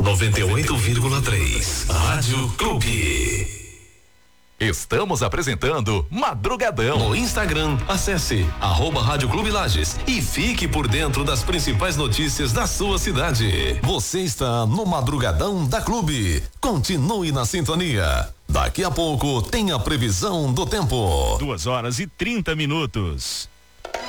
98,3. Rádio Clube. Estamos apresentando Madrugadão. No Instagram, acesse @Rádio Clube Lages e fique por dentro das principais notícias da sua cidade. Você está no Madrugadão da Clube. Continue na sintonia. Daqui a pouco tem a previsão do tempo. 2h30.